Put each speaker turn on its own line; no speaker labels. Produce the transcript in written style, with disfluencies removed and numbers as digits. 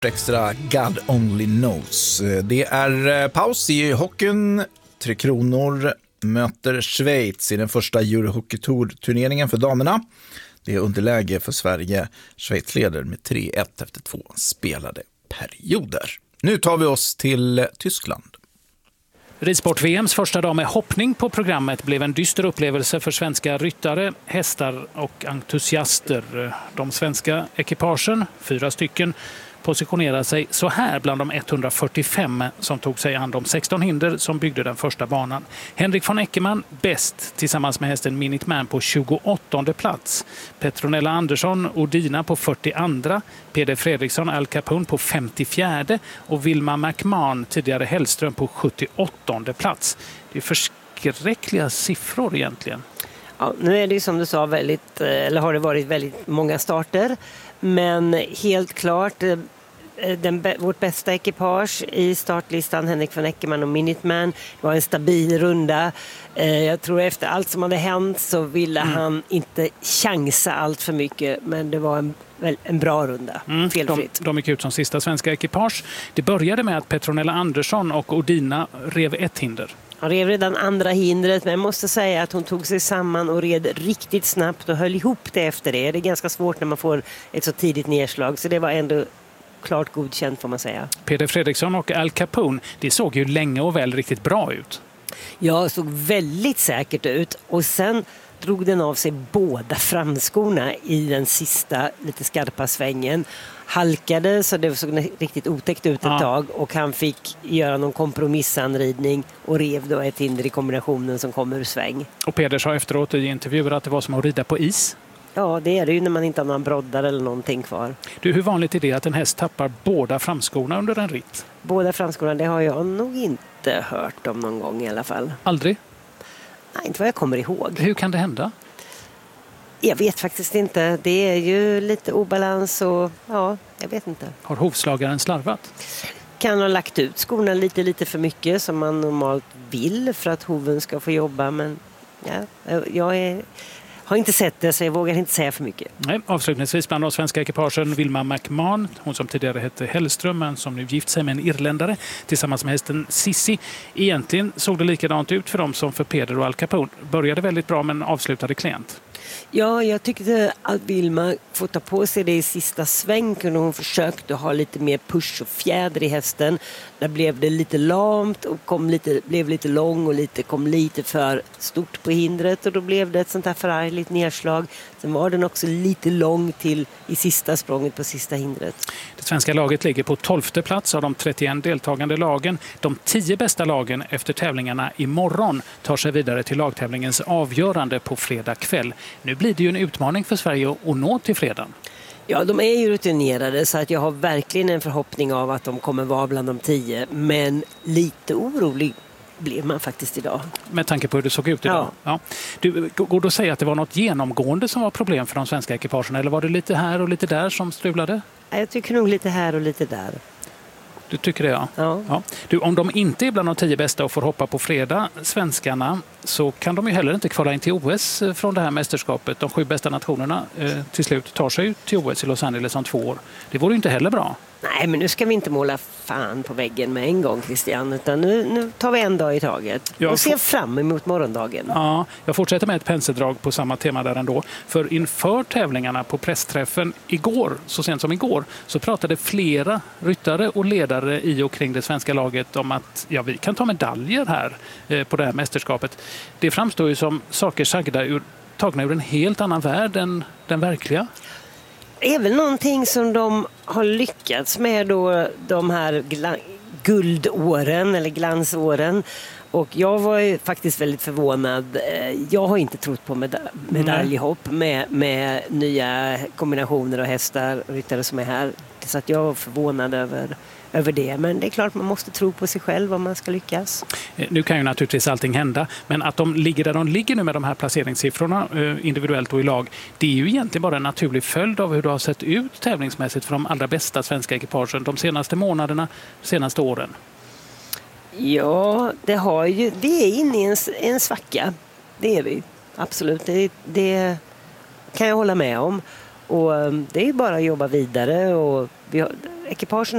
Extra God Only Knows. Det är paus i hockeyn. Tre Kronor möter Schweiz i den första Eurohockey-turneringen för damerna. Det är underläge för Sverige. Schweiz leder med 3-1 efter 2 spelade perioder. Nu tar vi oss till Tyskland.
Ridsport-VMs första dag med hoppning på programmet blev en dyster upplevelse för svenska ryttare, hästar och entusiaster. De svenska ekipagen, 4 stycken, positionerar sig så här bland de 145 som tog sig an de 16 hinder som byggde den första banan. Henrik von Eckermann bäst tillsammans med hästen Minuteman på 28:e plats. Petronella Andersson och Dina på 42:a. Peder Fredriksson Al Capone på 54:e och Wilma McMahon, tidigare Hellström, på 78:e plats. Det är förskräckliga siffror egentligen.
Ja, nu är det ju som du sa har det varit väldigt många starter. Men helt klart, vårt bästa ekipage i startlistan, Henrik von Eckermann och Minuteman, var en stabil runda. Jag tror efter allt som hade hänt så ville han inte chansa allt för mycket, men det var en bra runda, felfritt.
De gick ut som sista svenska ekipage. Det började med att Petronella Andersson och Odina rev ett hinder.
Han rev redan andra hindret, men jag måste säga att hon tog sig samman och red riktigt snabbt och höll ihop det efter det. Det är ganska svårt när man får ett så tidigt nedslag, så det var ändå klart godkänt får man säga.
Peder Fredriksson och Al Capone, det såg ju länge och väl riktigt bra ut.
Ja, såg väldigt säkert ut och sen drog den av sig båda framskorna i den sista lite skarpa svängen. Halkade så det såg riktigt otäckt ut ett tag och han fick göra någon kompromissanridning och rev då ett hinder i kombinationen som kom ur sväng.
Och Peder sa efteråt i intervjuer att det var som att rida på is.
Ja, det är det ju när man inte har några broddar eller någonting kvar.
Du, hur vanligt är det att en häst tappar båda framskorna under en ritt?
Båda framskorna, det har jag nog inte hört om någon gång i alla fall.
Aldrig?
Nej, inte vad jag kommer ihåg.
Hur kan det hända?
Jag vet faktiskt inte. Det är ju lite obalans och ja, jag vet inte.
Har hovslagaren slarvat?
Kan ha lagt ut skorna lite för mycket som man normalt vill för att hoven ska få jobba, men ja, jag har inte sett det så jag vågar inte säga för mycket.
Nej, avslutningsvis bland de svenska ekipagen Wilma McMahon, hon som tidigare hette Hellström men som nu gift sig med en irländare tillsammans med hästen Sissi. Egentligen såg det likadant ut för dem som för Peder och Al Capone. Började väldigt bra men avslutade klent.
Ja, jag tyckte att Wilma får ta på sig det i sista sväng och hon försökte ha lite mer push och fjäder i hästen. Där blev det lite lamt och blev lite lång och kom lite för stort på hindret och då blev det ett sånt här förargligt nedslag. Sen var den också lite lång till i sista språnget på sista hindret.
Det svenska laget ligger på 12:e plats av de 31 deltagande lagen. De 10 bästa lagen efter tävlingarna imorgon tar sig vidare till lagtävlingens avgörande på fredag kväll. Nu blir det ju en utmaning för Sverige att nå till fredagen.
Ja, de är ju rutinerade så att jag har verkligen en förhoppning av att de kommer vara bland de 10. Men lite orolig blev man faktiskt idag.
Med tanke på hur det såg ut idag? Ja. Du, går det att säga att det var något genomgående som var problem för de svenska ekipagen? Eller var det lite här och lite där som strulade?
Jag tycker nog lite här och lite där.
Du tycker det, ja. Du, om de inte är bland de 10 bästa och får hoppa på fredag, svenskarna, så kan de ju heller inte kvala in till OS från det här mästerskapet. De 7 bästa nationerna till slut tar sig till OS i Los Angeles om 2 år. Det vore ju inte heller bra.
Nej, men nu ska vi inte måla fan på väggen med en gång, Christian. Utan nu tar vi en dag i taget. Och ser fram emot morgondagen.
Ja, jag fortsätter med ett penseldrag på samma tema där ändå. För inför tävlingarna på pressträffen igår, så sent som igår, så pratade flera ryttare och ledare i och kring det svenska laget om att vi kan ta medaljer här på det här mästerskapet. Det framstår ju som saker tagna ur en helt annan värld än den verkliga.
Det är väl någonting som de har lyckats med då, de här guldåren eller glansåren. Och jag var ju faktiskt väldigt förvånad. Jag har inte trott på medaljhopp med nya kombinationer och hästar och ryttare som är här. Så att jag var förvånad över det. Men det är klart man måste tro på sig själv om man ska lyckas.
Nu kan ju naturligtvis allting hända. Men att de ligger där de ligger nu med de här placeringssiffrorna individuellt och i lag, det är ju egentligen bara en naturlig följd av hur det har sett ut tävlingsmässigt för de allra bästa svenska ekipagen de senaste månaderna, senaste åren. Ja,
vi är inne i en svacka. Det är vi. Absolut. Det kan jag hålla med om. Och det är bara att jobba vidare och ekipagen